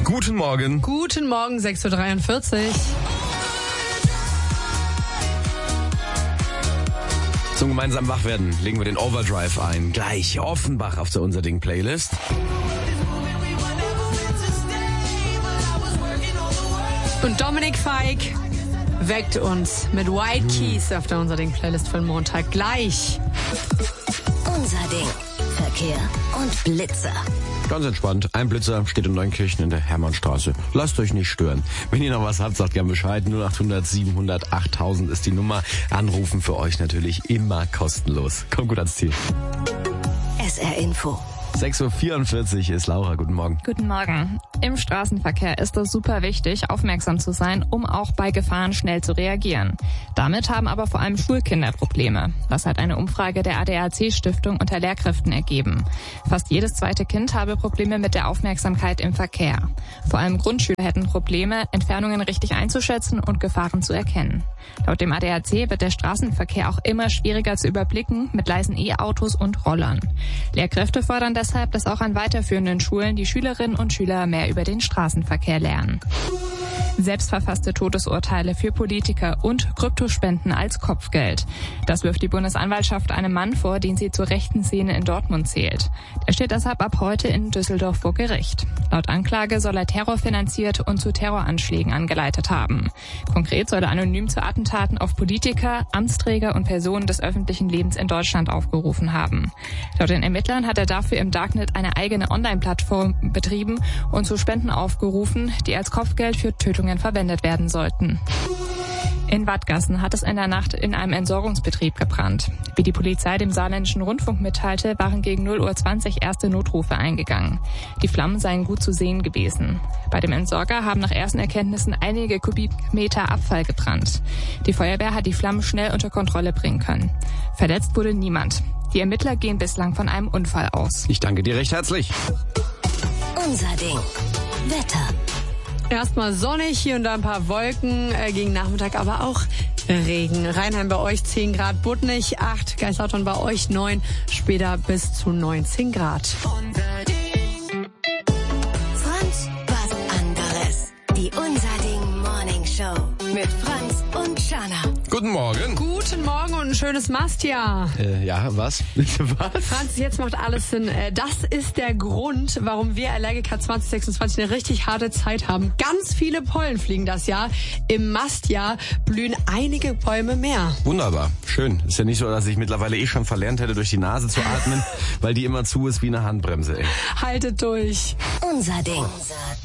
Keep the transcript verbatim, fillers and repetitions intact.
Guten Morgen. Guten Morgen, sechs Uhr dreiundvierzig. Zum gemeinsamen Wachwerden legen wir den Overdrive ein. Gleich Offenbach auf der Unser Ding Playlist. Und Dominik Feig weckt uns mit White Keys auf der Unser Ding Playlist für den Montag. Gleich. Unser Ding. Verkehr und Blitzer. Ganz entspannt. Ein Blitzer steht in Neunkirchen in der Hermannstraße. Lasst euch nicht stören. Wenn ihr noch was habt, sagt gern Bescheid. null acht hundert siebenhundert achttausend ist die Nummer. Anrufen für euch natürlich immer kostenlos. Kommt gut ans Ziel. S R Info. sechs Uhr vierundvierzig ist Laura. Guten Morgen. Guten Morgen. Im Straßenverkehr ist es super wichtig, aufmerksam zu sein, um auch bei Gefahren schnell zu reagieren. Damit haben aber vor allem Schulkinder Probleme. Das hat eine Umfrage der A D A C-Stiftung unter Lehrkräften ergeben. Fast jedes zweite Kind habe Probleme mit der Aufmerksamkeit im Verkehr. Vor allem Grundschüler hätten Probleme, Entfernungen richtig einzuschätzen und Gefahren zu erkennen. Laut dem A D A C wird der Straßenverkehr auch immer schwieriger zu überblicken mit leisen E-Autos und Rollern. Lehrkräfte fordern deshalb, dass auch an weiterführenden Schulen die Schülerinnen und Schüler mehr über den Straßenverkehr lernen. Selbstverfasste Todesurteile für Politiker und Kryptospenden als Kopfgeld. Das wirft die Bundesanwaltschaft einem Mann vor, den sie zur rechten Szene in Dortmund zählt. Er steht deshalb ab heute in Düsseldorf vor Gericht. Laut Anklage soll er Terror finanziert und zu Terroranschlägen angeleitet haben. Konkret soll er anonym zu Attentaten auf Politiker, Amtsträger und Personen des öffentlichen Lebens in Deutschland aufgerufen haben. Laut den Ermittlern hat er dafür im Darknet eine eigene Online-Plattform betrieben und zu Spenden aufgerufen, die als Kopfgeld für Tötungen verwendet werden sollten. In Wadgassen hat es in der Nacht in einem Entsorgungsbetrieb gebrannt. Wie die Polizei dem Saarländischen Rundfunk mitteilte, waren gegen null Uhr zwanzig erste Notrufe eingegangen. Die Flammen seien gut zu sehen gewesen. Bei dem Entsorger haben nach ersten Erkenntnissen einige Kubikmeter Abfall gebrannt. Die Feuerwehr hat die Flammen schnell unter Kontrolle bringen können. Verletzt wurde niemand. Die Ermittler gehen bislang von einem Unfall aus. Ich danke dir recht herzlich. Unser Ding. Wetter. Erstmal sonnig, hier und da ein paar Wolken, äh, gegen Nachmittag aber auch Regen. Rheinheim bei euch zehn Grad, Budnich acht, Geissautern bei euch neun, später bis zu neunzehn Grad. Franz, was anderes. Die Unser Ding Morning Show mit Franz und Shana. Guten Morgen. Guten Morgen und ein schönes Mastjahr. Äh, ja, was? Was? Franz, jetzt macht alles Sinn. Das ist der Grund, warum wir Allergiker zwanzig sechsundzwanzig eine richtig harte Zeit haben. Ganz viele Pollen fliegen das Jahr. Im Mastjahr blühen einige Bäume mehr. Wunderbar. Schön. Ist ja nicht so, dass ich mittlerweile eh schon verlernt hätte, durch die Nase zu atmen, weil die immer zu ist wie eine Handbremse. Ey. Haltet durch. Unser Ding. Unser